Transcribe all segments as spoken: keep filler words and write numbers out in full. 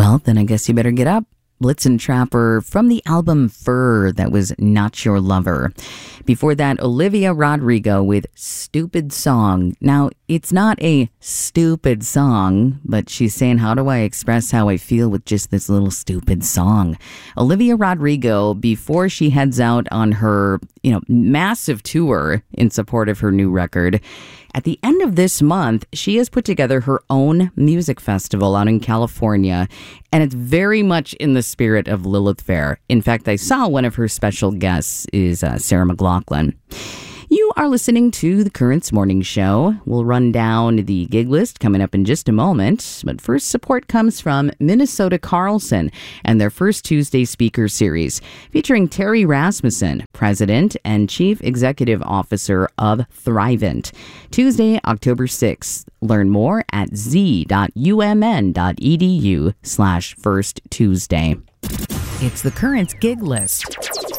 Well, then I guess you better get up. Blitzen Trapper from the album Fur, that was Not Your Lover. Before that, Olivia Rodrigo with Stupid Song. Now, it's not a stupid song, but she's saying, how do I express how I feel with just this little stupid song? Olivia Rodrigo, before she heads out on her, you know, massive tour in support of her new record, at the end of this month, she has put together her own music festival out in California, and it's very much in the spirit of Lilith Fair. In fact, I saw one of her special guests is uh, Sarah McLachlan. You are listening to the Currents Morning Show. We'll run down the gig list coming up in just a moment. But first, support comes from Minnesota Carlson and their First Tuesday speaker series, featuring Terry Rasmussen, President and Chief Executive Officer of Thrivent. Tuesday, October sixth. Learn more at z.umn.edu slash First Tuesday. It's the Currents gig list.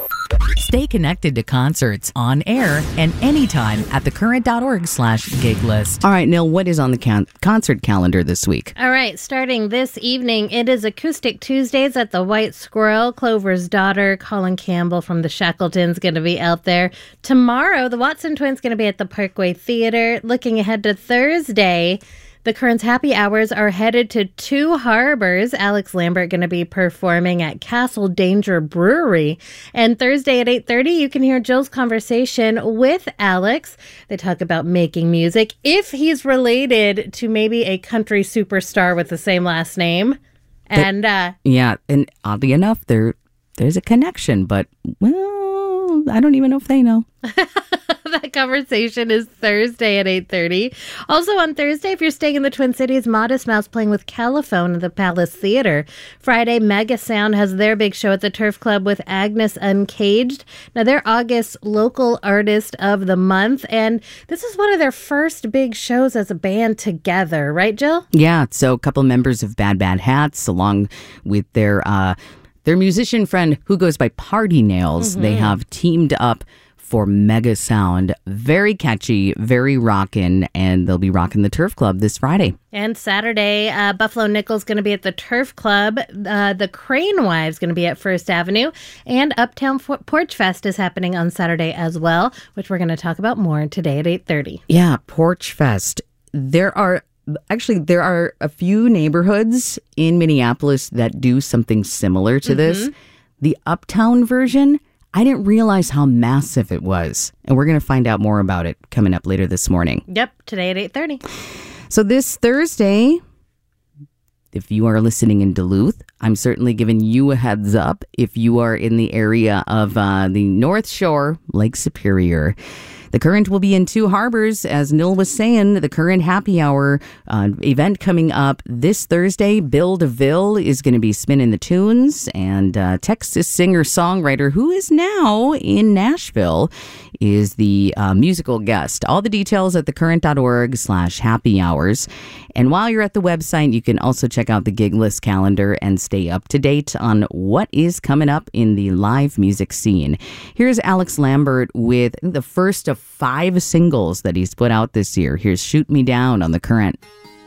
Stay connected to concerts on air and anytime at thecurrent.org slash gig list. All right, Neil, what is on the can- concert calendar this week? All right, starting this evening, it is Acoustic Tuesdays at the White Squirrel. Clover's daughter, Colin Campbell from the Shackletons, going to be out there. Tomorrow, the Watson Twins going to be at the Parkway Theater. Looking ahead to Thursday, the Currents Happy Hours are headed to Two Harbors. Alex Lambert going to be performing at Castle Danger Brewery. And Thursday at eight thirty, you can hear Jill's conversation with Alex. They talk about making music, if he's related to maybe a country superstar with the same last name. And uh, yeah, and oddly enough, there there's a connection, but, well, I don't even know if they know. That conversation is Thursday at eight thirty. Also on Thursday, if you're staying in the Twin Cities, Modest Mouse playing with Caliphone at the Palace Theater. Friday, Mega Sound has their big show at the Turf Club with Agnes Uncaged. Now, they're August's local artist of the month, and this is one of their first big shows as a band together, right, Jill? Yeah, so a couple members of Bad Bad Hats, along with their uh, their musician friend who goes by Party Nails. Mm-hmm. They have teamed up for Mega Sound. Very catchy, very rockin', and they'll be rocking the Turf Club this Friday. And Saturday, uh, Buffalo Nickel's going to be at the Turf Club. Uh, the Crane Wives going to be at First Avenue. And Uptown F- Porch Fest is happening on Saturday as well, which we're going to talk about more today at eight thirty. Yeah, Porch Fest. There are... Actually, there are a few neighborhoods in Minneapolis that do something similar to mm-hmm. this. The Uptown version, I didn't realize how massive it was. And we're going to find out more about it coming up later this morning. Yep, today at eight thirty. So this Thursday, if you are listening in Duluth, I'm certainly giving you a heads up. If you are in the area of uh, the North Shore, Lake Superior, the Current will be in Two Harbors. As Nil was saying, the Current Happy Hour uh, event coming up this Thursday. Bill DeVille is going to be spinning the tunes, and uh, Texas singer-songwriter who is now in Nashville is the uh, musical guest. All the details at thecurrent.org slash happy hours. And while you're at the website, you can also check out the gig list calendar and stay up to date on what is coming up in the live music scene. Here's Alex Lambert with the first of five singles that he's put out this year. Here's Shoot Me Down on The Current.